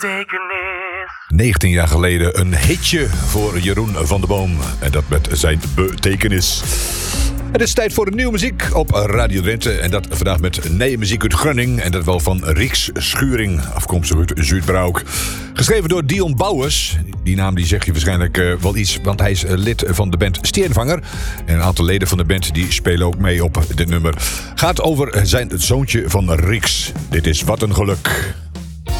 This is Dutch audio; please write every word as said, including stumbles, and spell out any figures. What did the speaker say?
betekenis. negentien jaar geleden een hitje voor Jeroen van der Boom. En dat met zijn betekenis. Het is tijd voor de nieuwe muziek op Radio Drenthe. En dat vandaag met nieuwe muziek uit Grunning. En dat wel van Rieks Schuring, afkomstig uit Zuidbroek. Geschreven door Dion Bouwers. Die naam die zegt je waarschijnlijk uh, wel iets, want hij is uh, lid van de band Steenvanger. En een aantal leden van de band die spelen ook mee op dit nummer. Gaat over zijn zoontje van Rieks. Dit is Wat een Geluk.